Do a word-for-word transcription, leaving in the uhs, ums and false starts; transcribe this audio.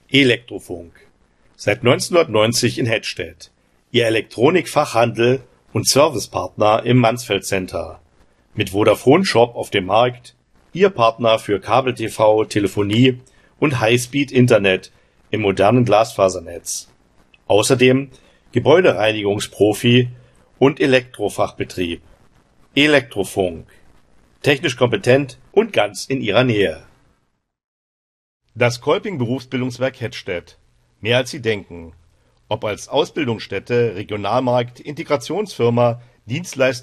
Elektrofunk. Seit neunzehnhundertneunzig in Hettstedt. Ihr Elektronikfachhandel und Servicepartner im Mansfeld Center. Mit Vodafone Shop auf dem Markt. Ihr Partner für Kabel-T V, Telefonie und Highspeed-Internet im modernen Glasfasernetz. Außerdem Gebäudereinigungsprofi und Elektrofachbetrieb. Elektrofunk. Technisch kompetent und ganz in Ihrer Nähe. Das Kolping Berufsbildungswerk Hettstedt. Mehr als Sie denken. Ob als Ausbildungsstätte, Regionalmarkt, Integrationsfirma, Dienstleister